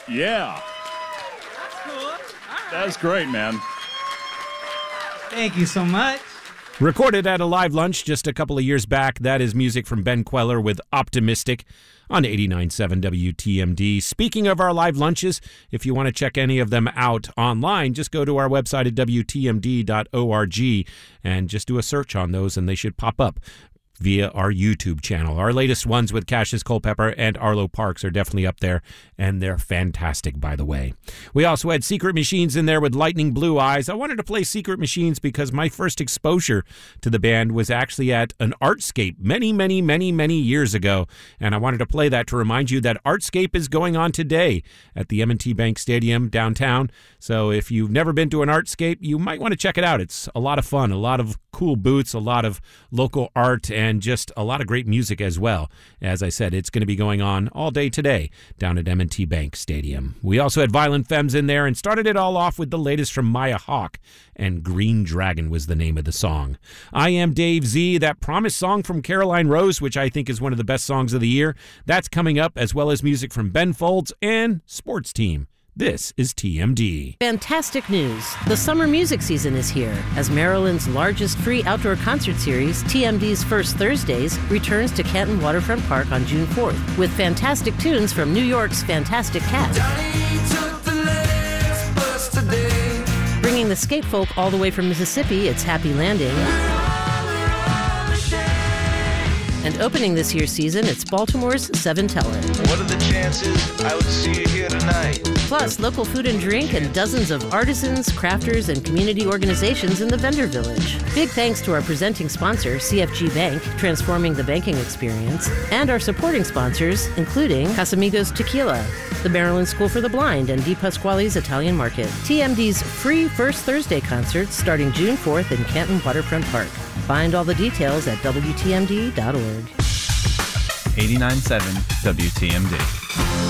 Yeah. That's cool. All right. That's great, man. Thank you so much. Recorded at a live lunch just a couple of years back, that is music from Ben Queller with Optimistic on 89.7 WTMD. Speaking of our live lunches, if you want to check any of them out online, just go to our website at WTMD.org and just do a search on those and they should pop up via our YouTube channel. Our latest ones with Cassius Culpepper and Arlo Parks are definitely up there, and they're fantastic, by the way. We also had Secret Machines in there with Lightning Blue Eyes. I wanted to play Secret Machines because my first exposure to the band was actually at an Artscape many years ago, and I wanted to play that to remind you that Artscape is going on today at the M&T Bank Stadium downtown. So if you've never been to an Artscape, you might want to check it out. It's a lot of fun, a lot of cool booths, a lot of local art, and just a lot of great music as well. As I said, it's going to be going on all day today down at M&T Bank Stadium. We also had Violent Femmes in there and started it all off with the latest from Maya Hawke, and Green Dragon was the name of the song. I Am Dave Z, that promised song from Caroline Rose, which I think is one of the best songs of the year. That's coming up, as well as music from Ben Folds and Sports Team. This is TMD. Fantastic news. The summer music season is here as Maryland's largest free outdoor concert series, TMD's First Thursdays, returns to Canton Waterfront Park on June 4th with fantastic tunes from New York's Fantastic Cat. Bringing the skate folk all the way from Mississippi, it's Happy Landing. And opening this year's season, it's Baltimore's Seven Teller. What are the chances I would see you here tonight? Plus, local food and drink and dozens of artisans, crafters, and community organizations in the vendor village. Big thanks to our presenting sponsor, CFG Bank, transforming the banking experience, and our supporting sponsors, including Casamigos Tequila, the Maryland School for the Blind, and Di Pasquale's Italian Market. TMD's free First Thursday concerts starting June 4th in Canton Waterfront Park. Find all the details at WTMD.org. 89.7 WTMD.